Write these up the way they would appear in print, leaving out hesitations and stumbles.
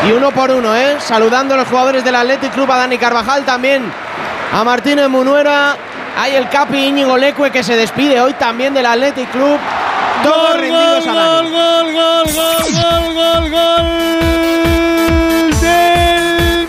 Y uno por uno, saludando a los jugadores del Athletic Club, a Dani Carvajal, también a Martínez Munuera. Hay el capi Íñigo Leque, que se despide hoy también del Athletic Club. Todos rendidos a Dani. Gol del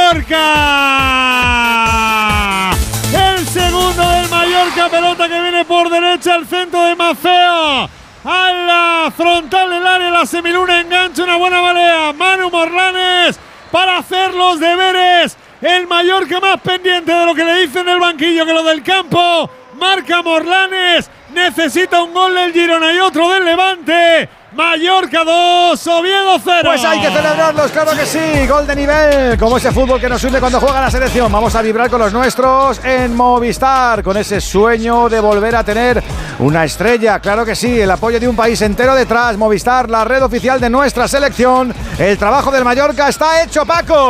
Mallorca. El segundo del Mallorca, pelota que viene por derecha al centro de Maceo. A la frontal del área, la semiluna engancha una buena volea. Manu Morlanes para hacer los deberes. El Mallorca más pendiente de lo que le dicen del banquillo que lo del campo. Marca Morlanes, necesita un gol del Girona y otro del Levante. Mallorca 2, Oviedo 0. Pues hay que celebrarlos, claro que sí. Gol de nivel, como ese fútbol que nos une cuando juega la selección. Vamos a vibrar con los nuestros en Movistar, con ese sueño de volver a tener una estrella. Claro que sí, el apoyo de un país entero detrás. Movistar, la red oficial de nuestra selección. El trabajo del Mallorca está hecho,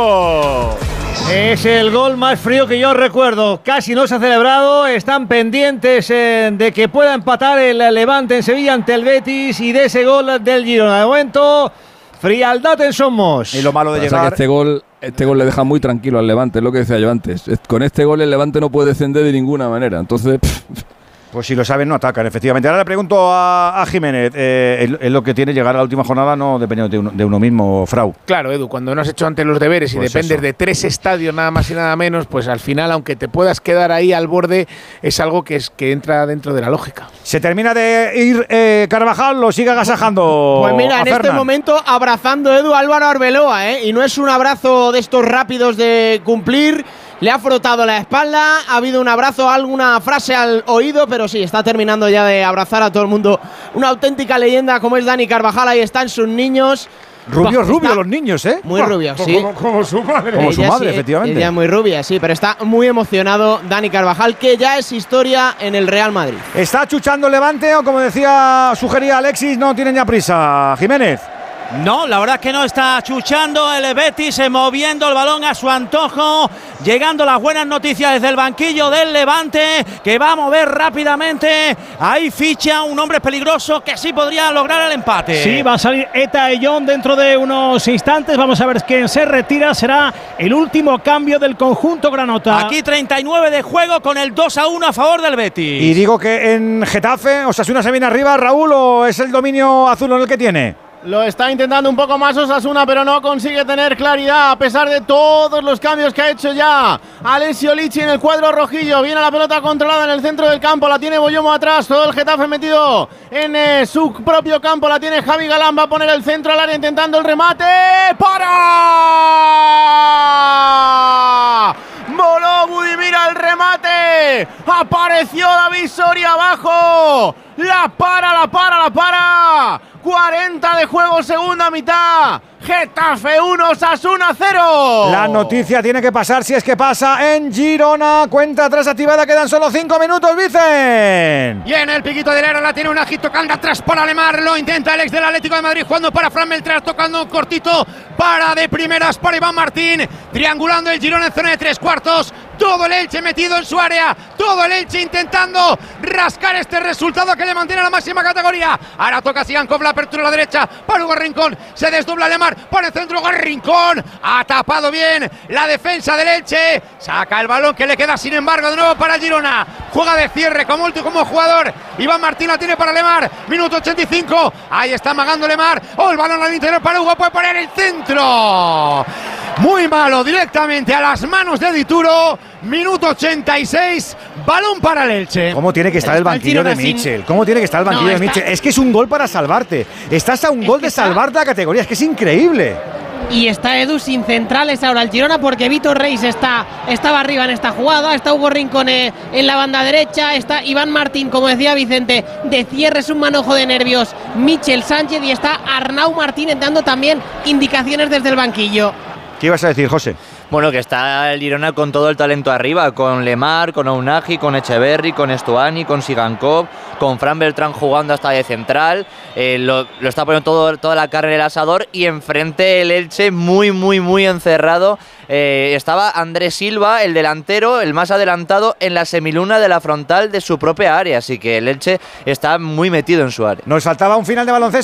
Paco. Es el gol más frío que yo recuerdo. Casi no se ha celebrado. Están pendientes de que pueda empatar el Levante en Sevilla ante el Betis y de ese gol del Girona. De momento, frialdad en Somos. Y lo malo de llegar... Este gol le deja muy tranquilo al Levante, es lo que decía yo antes. Con este gol el Levante no puede descender de ninguna manera. Entonces... Pues si lo saben, no atacan, efectivamente. Ahora le pregunto a Jiménez, es lo que tiene llegar a la última jornada, no depende de uno mismo, Frau. Claro, Edu, cuando no has hecho antes los deberes y pues dependes de 3 estadios nada más y nada menos, pues al final, aunque te puedas quedar ahí al borde, es algo que entra dentro de la lógica. Se termina de ir Carvajal, lo sigue agasajando. Pues mira, en este momento abrazando Edu Álvaro Arbeloa, y no es un abrazo de estos rápidos de cumplir. Le ha frotado la espalda, ha habido un abrazo, alguna frase al oído, pero sí, está terminando ya de abrazar a todo el mundo. Una auténtica leyenda como es Dani Carvajal, ahí están sus niños. Rubio los niños, ¿eh? Muy rubios, sí. Como su madre. Como su madre, efectivamente. Ella muy rubia, sí, pero está muy emocionado Dani Carvajal, que ya es historia en el Real Madrid. ¿Está chuchando el Levante o, como sugería Alexis, no tienen ya prisa? Jiménez. No, la verdad es que no, está chuchando el Betis, moviendo el balón a su antojo, llegando las buenas noticias desde el banquillo del Levante, que va a mover rápidamente. Ahí ficha un hombre peligroso que sí podría lograr el empate. Sí, va a salir Eta Eyón dentro de unos instantes. Vamos a ver quién se retira. Será el último cambio del conjunto granota. Aquí 39 de juego con el 2-1 a favor del Betis. Y digo que en Getafe, Osasuna se viene arriba, Raúl, ¿o es el dominio azul el que tiene? Lo está intentando un poco más Osasuna, pero no consigue tener claridad a pesar de todos los cambios que ha hecho ya Alessio Lici en el cuadro rojillo. Viene la pelota controlada en el centro del campo, la tiene Boyomo atrás, todo el Getafe metido en su propio campo, la tiene Javi Galán, va a poner el centro al área intentando el remate. ¡Para! Voló Budimir al remate, apareció David Soria abajo, la para. 40 de juego, segunda mitad. Getafe 1, Osasuna 0. La noticia tiene que pasar, si es que pasa, en Girona. Cuenta atrás activada, quedan solo 5 minutos, Vicen. Y en el piquito del área la tiene un agito, tocando atrás para Lemar. Lo intenta el ex del Atlético de Madrid, jugando para Fran Beltrán, tocando un cortito para de primeras para Iván Martín. Triangulando el Girona en zona de 3/4. Todo el Elche metido en su área. Todo el Elche intentando rascar este resultado que le mantiene a la máxima categoría. Ahora toca Sigankov, la apertura a la derecha para Hugo Rincón. Se desdobla Lemar, pone el centro, Hugo Rincón. Ha tapado bien la defensa del Elche. Saca el balón que le queda, sin embargo, de nuevo para el Girona. Juega de cierre como último jugador. Iván Martín la tiene para Lemar. Minuto 85. Ahí está amagando Lemar. Oh, el balón al interior para Hugo. Puede poner el centro. Muy malo, directamente a las manos de Dituro. Minuto 86, balón para el Elche. ¿Cómo tiene que estar el banquillo de Mitchell? ¿Cómo tiene que estar el banquillo de Mitchell? Es que es un gol para salvarte. Estás a un gol de salvarte la categoría. Es que es increíble. Y está Edu sin centrales ahora el Girona, porque Vítor Reis estaba arriba en esta jugada, está Hugo Rincón en la banda derecha, está Iván Martín, como decía Vicente, de cierre, es un manojo de nervios Michel Sánchez, y está Arnau Martínez dando también indicaciones desde el banquillo. ¿Qué ibas a decir, José? Bueno, que está el Girona con todo el talento arriba, con Lemar, con Ounahi, con Echeverri, con Estuani, con Sigankov, con Fran Beltrán jugando hasta de central, lo está poniendo toda la carne en el asador, y enfrente el Elche muy encerrado. Estaba Andrés Silva, el delantero, el más adelantado, en la semiluna de la frontal de su propia área, así que el Elche está muy metido en su área. Nos faltaba un final de baloncesto.